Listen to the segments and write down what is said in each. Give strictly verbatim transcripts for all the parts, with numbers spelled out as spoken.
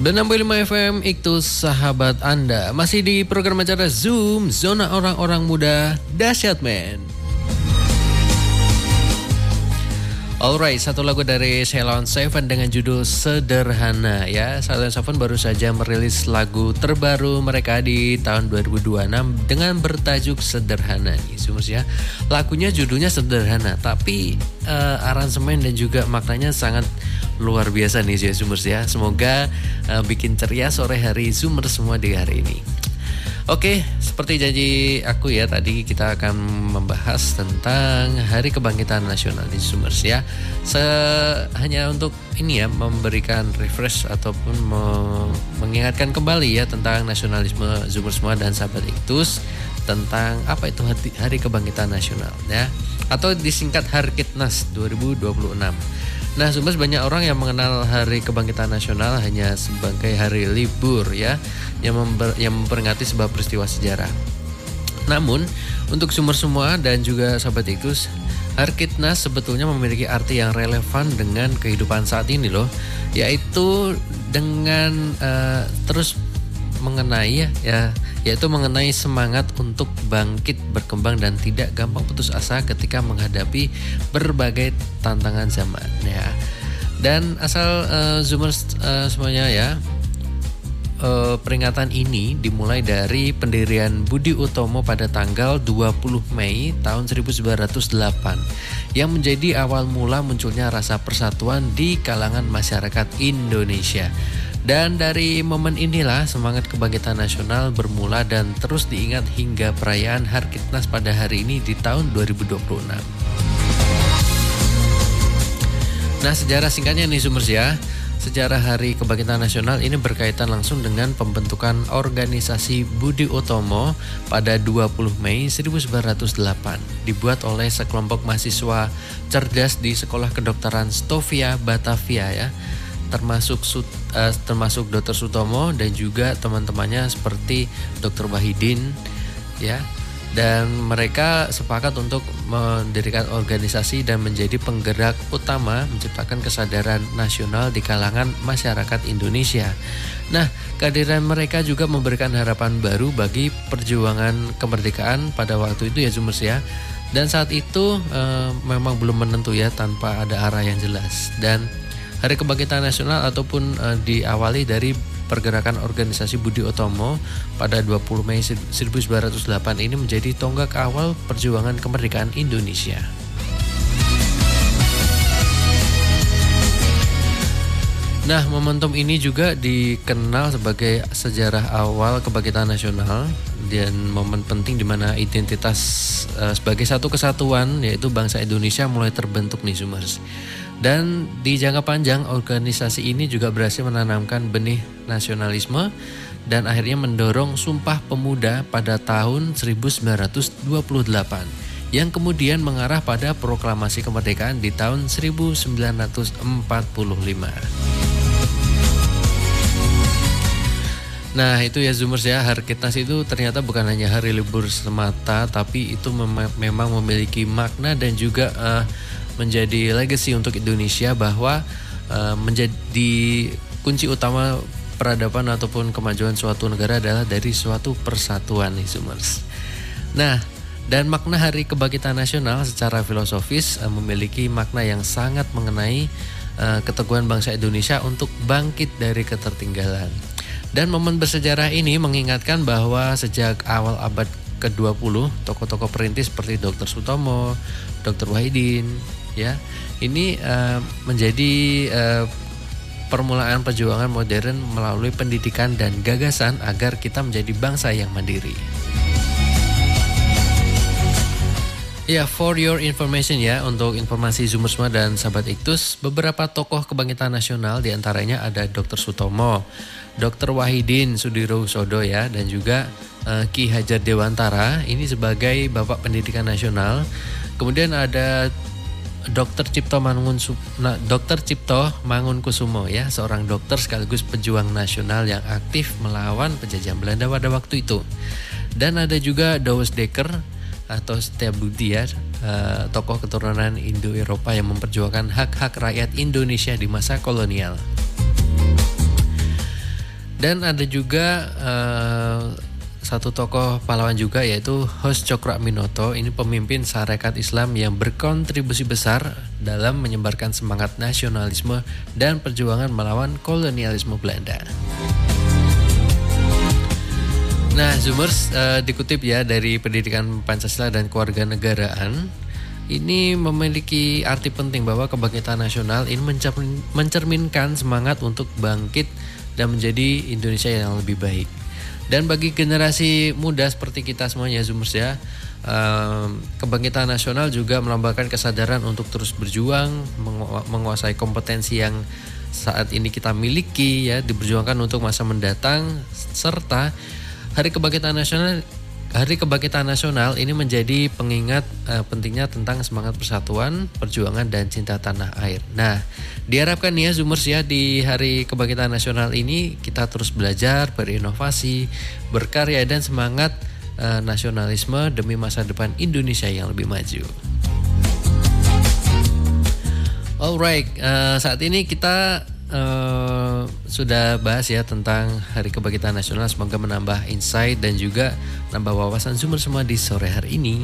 enam puluh lima F M Iktus sahabat Anda. Masih di program acara Zoom, Zona Orang-Orang Muda Dahsyat Men. Alright, satu lagu dari Ceylon Seven dengan judul Sederhana ya. Ceylon Seven baru saja merilis lagu terbaru mereka di tahun dua ribu dua puluh enam dengan bertajuk Sederhana nih Zoomers ya. Lagunya judulnya Sederhana, tapi uh, aransemen dan juga maknanya sangat luar biasa nih ya Zoomers ya. Semoga uh, bikin ceria sore hari Zoomers semua di hari ini. Oke, seperti janji aku ya, tadi kita akan membahas tentang Hari Kebangkitan Nasional di Zoomers ya. Se hanya untuk ini ya, memberikan refresh ataupun me- mengingatkan kembali ya tentang nasionalisme Zoomers semua dan sahabat Iktus, tentang apa itu Hari Kebangkitan Nasional ya, atau disingkat Harkitnas dua ribu dua puluh enam. Nah, Zoomers, banyak orang yang mengenal Hari Kebangkitan Nasional hanya sebagai hari libur ya, yang, member, yang memperingati sebuah peristiwa sejarah. Namun, untuk Zoomers semua dan juga sahabat Iktus, Harkitnas sebetulnya memiliki arti yang relevan dengan kehidupan saat ini loh, yaitu dengan uh, terus mengenai ya, ya yaitu mengenai semangat untuk bangkit, berkembang dan tidak gampang putus asa ketika menghadapi berbagai tantangan zaman ya. Dan asal uh, Zoomers uh, semuanya ya, uh, peringatan ini dimulai dari pendirian Budi Utomo pada tanggal dua puluh Mei tahun seribu sembilan ratus delapan yang menjadi awal mula munculnya rasa persatuan di kalangan masyarakat Indonesia. Dan dari momen inilah semangat kebangkitan nasional bermula dan terus diingat hingga perayaan Harkitnas pada hari ini di tahun dua ribu dua puluh enam. Nah, sejarah singkatnya nih Zoomers ya. Sejarah Hari Kebangkitan Nasional ini berkaitan langsung dengan pembentukan organisasi Budi Utomo pada dua puluh Mei seribu sembilan ratus delapan, dibuat oleh sekelompok mahasiswa cerdas di Sekolah Kedokteran Stovia Batavia ya. termasuk uh, termasuk Dokter Sutomo dan juga teman-temannya seperti Dokter Wahidin ya, dan mereka sepakat untuk mendirikan organisasi dan menjadi penggerak utama menciptakan kesadaran nasional di kalangan masyarakat Indonesia. Nah, kehadiran mereka juga memberikan harapan baru bagi perjuangan kemerdekaan pada waktu itu ya Zoomers ya. Dan saat itu uh, memang belum menentu ya, tanpa ada arah yang jelas. Dan Hari Kebangkitan Nasional ataupun uh, diawali dari pergerakan organisasi Budi Utomo pada dua puluh Mei seribu sembilan ratus delapan ini menjadi tonggak awal perjuangan kemerdekaan Indonesia. Nah, momentum ini juga dikenal sebagai sejarah awal kebangkitan nasional dan momen penting di mana identitas uh, sebagai satu kesatuan yaitu bangsa Indonesia mulai terbentuk nih Zoomers. Dan di jangka panjang organisasi ini juga berhasil menanamkan benih nasionalisme dan akhirnya mendorong Sumpah Pemuda pada tahun seribu sembilan ratus dua puluh delapan yang kemudian mengarah pada proklamasi kemerdekaan di tahun seribu sembilan ratus empat puluh lima. Nah itu ya Zoomers ya, Harkitnas itu ternyata bukan hanya hari libur semata, tapi itu mem- memang memiliki makna dan juga uh, menjadi legacy untuk Indonesia bahwa uh, menjadi kunci utama peradaban ataupun kemajuan suatu negara adalah dari suatu persatuan nih Zoomers. Nah, dan makna Hari Kebangkitan Nasional secara filosofis uh, memiliki makna yang sangat mengenai uh, keteguhan bangsa Indonesia untuk bangkit dari ketertinggalan. Dan momen bersejarah ini mengingatkan bahwa sejak awal abad ke dua puluh, tokoh-tokoh perintis seperti Dokter Sutomo, Dokter Wahidin, ya, ini uh, menjadi uh, permulaan perjuangan modern melalui pendidikan dan gagasan agar kita menjadi bangsa yang mandiri. Ya, for your information ya, untuk informasi Zoomers semua dan sahabat Iktus, beberapa tokoh kebangkitan nasional diantaranya ada Dokter Sutomo, Dokter Wahidin Sudirohusodo ya, dan juga uh, Ki Hajar Dewantara ini sebagai Bapak Pendidikan Nasional. Kemudian ada Dokter Cipto Mangun nah, Dokter Cipto Mangunkusumo ya, seorang dokter sekaligus pejuang nasional yang aktif melawan penjajahan Belanda pada waktu itu. Dan ada juga Douwes Dekker atau Setiabudi ya, uh, tokoh keturunan Indo-Eropa yang memperjuangkan hak-hak rakyat Indonesia di masa kolonial. Dan ada juga uh, satu tokoh pahlawan juga, yaitu Hos Cokroaminoto. Ini pemimpin Sarekat Islam yang berkontribusi besar dalam menyebarkan semangat nasionalisme dan perjuangan melawan kolonialisme Belanda. Nah, Zoomers, uh, dikutip ya dari Pendidikan Pancasila dan Kewarganegaraan, ini memiliki arti penting bahwa kebangkitan nasional ini mencerminkan semangat untuk bangkit dan menjadi Indonesia yang lebih baik. Dan bagi generasi muda seperti kita semuanya, Zoomers ya, um, kebangkitan nasional juga melambangkan kesadaran untuk terus berjuang, mengu- menguasai kompetensi yang saat ini kita miliki ya, diperjuangkan untuk masa mendatang, serta Hari Kebangkitan Nasional Hari Kebangkitan Nasional ini menjadi pengingat uh, pentingnya tentang semangat persatuan, perjuangan, dan cinta tanah air. Nah, diharapkan ya Zoomers ya, di Hari Kebangkitan Nasional ini kita terus belajar, berinovasi, berkarya, dan semangat uh, nasionalisme demi masa depan Indonesia yang lebih maju. Alright, uh, saat ini kita Uh, sudah bahas ya tentang Hari Kebangkitan Nasional. Semoga menambah insight dan juga menambah wawasan Zoomers semua di sore hari ini.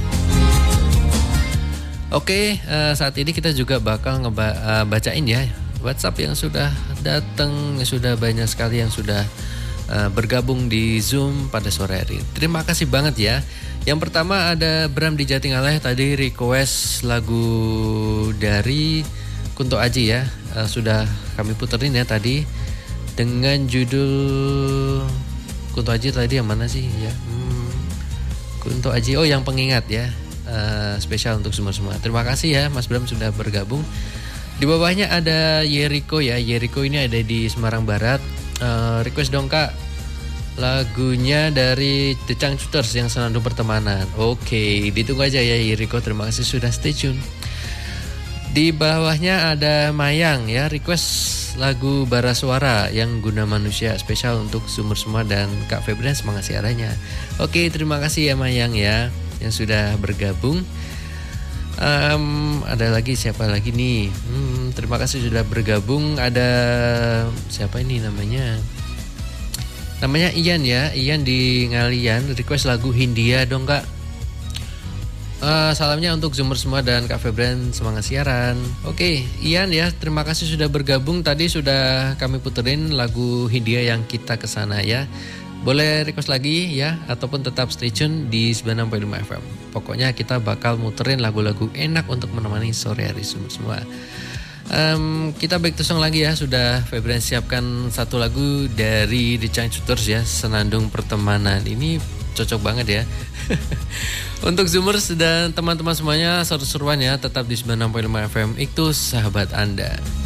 Oke, uh, saat ini kita juga bakal ngeba- uh, bacain ya WhatsApp yang sudah datang. Sudah banyak sekali yang sudah uh, bergabung di Zoom pada sore hari. Terima kasih banget ya. Yang pertama ada Bram di Jatingaleh, tadi request lagu dari Kunto Aji ya, uh, sudah kami puterin ya tadi dengan judul Kunto Aji tadi yang mana sih ya? Hmm, Kunto Aji, oh yang pengingat ya, uh, spesial untuk semua-semua. Terima kasih ya Mas Bram sudah bergabung. Di bawahnya ada Yeriko ya, Yeriko ini ada di Semarang Barat. Uh, request dong Kak lagunya dari The Changcuters yang Senandung Pertemanan. Oke, ditunggu aja ya Yeriko. Terima kasih sudah stay tune. Di bawahnya ada Mayang ya, request lagu Bara Suara yang Guna Manusia, spesial untuk Sumur semua dan Kak Febrian semangat siarannya. Oke, terima kasih ya Mayang ya yang sudah bergabung. Um, ada lagi siapa lagi nih? Hmm, terima kasih sudah bergabung. Ada siapa ini namanya? Namanya Ian ya, Ian di Ngalian, request lagu Hindia dong Kak. Uh, salamnya untuk Zoomer semua dan Kak Febrian semangat siaran. Oke, Ian ya, terima kasih sudah bergabung. Tadi sudah kami puterin lagu Hindia yang Kita Kesana ya. Boleh request lagi ya, ataupun tetap stay tune di sembilan enam lima F M. Pokoknya kita bakal muterin lagu-lagu enak untuk menemani sore hari Zoomer semua. Um, kita back to song lagi ya. Sudah Febrian siapkan satu lagu dari The Changcuters ya, Senandung Pertemanan. Ini cocok banget ya. Untuk Zoomers dan teman-teman semuanya, seru-seruan ya, tetap di sembilan enam lima F M, itu sahabat Anda.